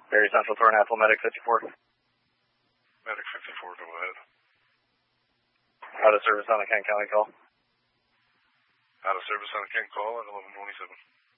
Barry Central, Thornapple, Medic 54. Medic 54, go ahead. Out of service on a Kent County call. Out of service on a Kent call at 1127.